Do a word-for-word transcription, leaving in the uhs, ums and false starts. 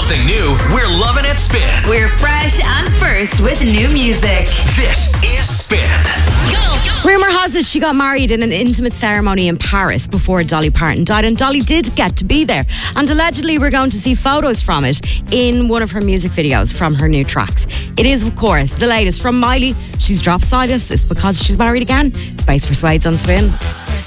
something new, we're loving it Spin. We're fresh and first with new music. This is Spin. Go! Rumour has it she got married in an intimate ceremony in Paris before Dolly Parton died, and Dolly did get to be there. And allegedly we're going to see photos from it in one of her music videos from her new tracks. It is, of course, the latest from Miley. She's dropped side us. It's because she's married again. It's Bates Persuades on Spin.